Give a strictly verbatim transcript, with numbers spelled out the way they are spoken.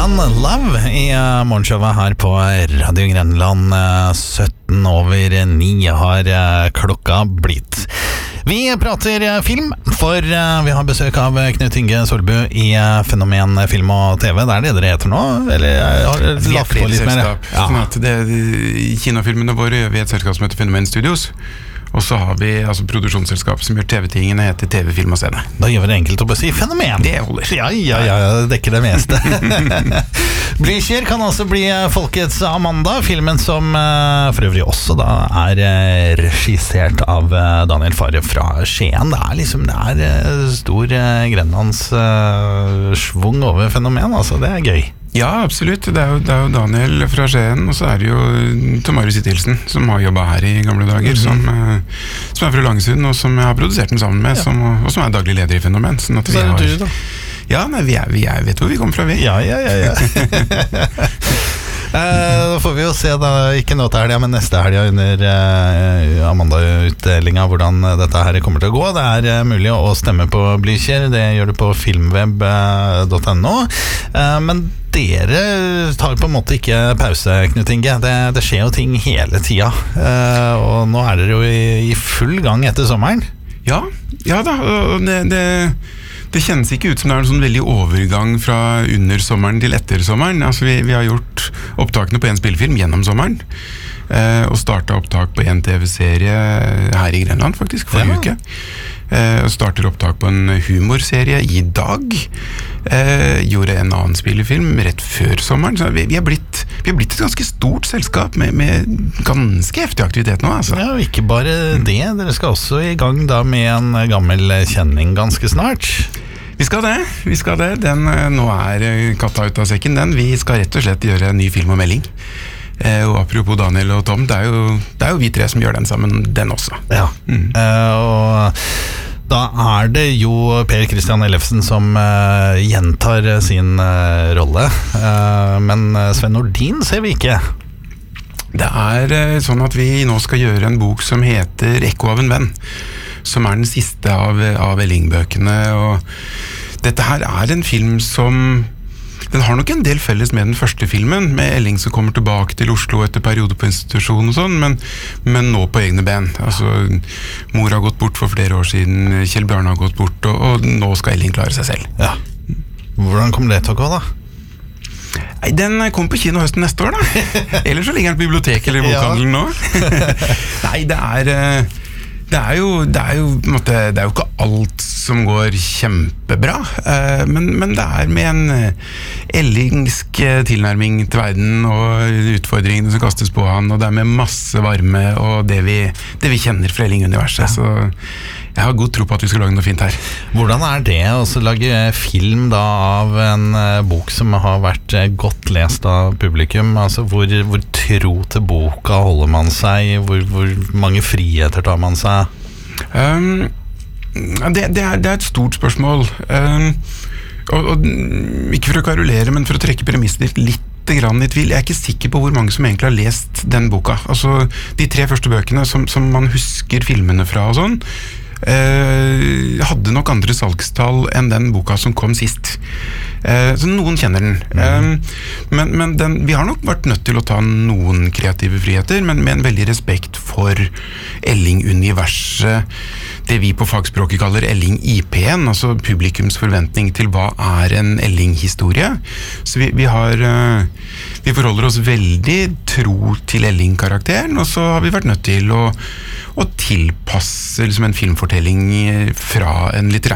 Gun Love i uh, morgenshowet her på Radio Grenland. uh, sytten over ni har uh, klokka blitt. Vi prater uh, film, for uh, vi har besøk av uh, Knut Inge Solbu i uh, Fenomen Film og TV. Det er det dere heter nå? Eller uh, har dere lagt på litt mer? Ja. Sånn at det, I kinofilmene våre gjør vi et selskap som heter Fenomen Studios. Og så har vi altså produksjonsselskap som gjør T V-tingene, heter T V, film og scene. Da gjør vi det enkelt å bare si Fenomen. Det holder. Ja, ja, ja, det dekker det meste. Blücher kan altså bli folkets Amanda, filmen som for øvrig også da er regissert av Daniel Farre fra Skien. Det er liksom, det er stor Grenlands svung over Fenomen, altså det er gøy. Ja, absolutt. Det er, jo, det er jo Daniel fra Skien, og så er det jo Tom Marius Hittilsen, som har jobbet her i gamle dager, mm-hmm. som, som er fra Langesund, og som jeg har produsert den sammen med, ja. som, og som er daglig leder i Fenomen. Sånn at vi har, du, da? Ja, nei, vi, er, vi er, vet hvor vi kommer fra, vi. Ja, ja, ja, ja. Eh, da får vi jo se da, ikke nå til helga, men neste helga under eh, Amanda-utdelinga hvordan dette her kommer til å gå. Det er eh, mulig å stemme på Blücher, det gjør du på filmweb punktum no, eh, men dere tar på en måte ikke pause, Knut Inge. Det, det skjer jo ting hele tida, eh, og nå er dere jo i, i full gang etter sommeren. Ja, ja da, det, det Det kjennes ikke ut som det er en sånn veldig overgang fra under sommeren til etter sommeren. Altså vi, vi har gjort opptakene på en spillefilm gjennom sommeren, eh, og startet opptak på en T V-serie her i Grenland faktisk, forrige ja. uke. Eh, og starter opptak på en humorserie i dag. Eh, gjorde en annen spillefilm rett før sommeren. Så vi, vi, er blitt, vi er blitt et ganske stort selskap med, med ganske heftig aktivitet nå. Altså. Ja, og ikke bare det. Dere skal også i gang da med en gammel kjenning ganske snart. Vi skal det, vi skal det. Den, nå er katta ut av sekken, den. Vi skal rett og slett gjøre en ny film og melding. Eh, og apropos Daniel og Tom, det er, jo, det er jo vi tre som gjør den sammen, den også. Ja, mm. eh, og da er det jo Per Christian Ellefsen som uh, gjentar sin uh, rolle, uh, men Sven Nordin ser vi ikke. Det er uh, sånn at vi nå skal gjøre en bok som heter Ekko av en venn, som er den siste av, av Elling-bøkene, og dette her er en film som den har nok en del felles med den første filmen, med Elling som kommer tilbake til Oslo etter periode på institusjon og sånn, men, men nå på egne ben. Altså, mor har gått bort for flere år siden, Kjell Bjarne har gått bort, og, og nå skal Elling klare seg selv. Ja. Hvordan kommer det til å gå da? Nei, den kommer på kino høsten neste år da. Eller så ligger den på biblioteket eller bokhandelen nå. Nei, det er... Det er jo, det er jo, måte, det er jo ikke alt som går kjempebra, eh, men, men det er med en ellingsk tilnærming til verden og utfordringene som kastes på han, og det er med masse varme og det vi, det vi kjenner fra Elling-universet, ja. Så jeg har god tro på at vi skal lage noe fint her. Hvordan er det å lage film da av en bok som har vært godt lest av publikum? Altså hvor, hvor tro til boka holder man seg? Hvor, hvor mange friheter tar man seg? Um, det, det, er, det er et stort spørsmål. Um, og, og ikke for å karulere, men for å trekke premisser litt grann i tvil. Jeg er ikke sikker på hvor mange som egentlig har lest den boka. Altså de tre første bøkene som, som man husker filmene fra og sånn, Uh, hadde nok andre salgstall enn den boka som kom sist, uh, så noen kjenner den, mm. um, men, men den, vi har nok vært nødt til å ta noen kreative friheter, men med en veldig respekt for Elling-universet, det vi på fagspråket kaller Elling-I P-en, altså publikums forventning til hva er en Elling-historie. Så vi, vi har uh, vi forholder oss veldig tro til Elling-karakteren, og så har vi vært nødt til å, å tilpasse liksom en filmfortelling fra en litterær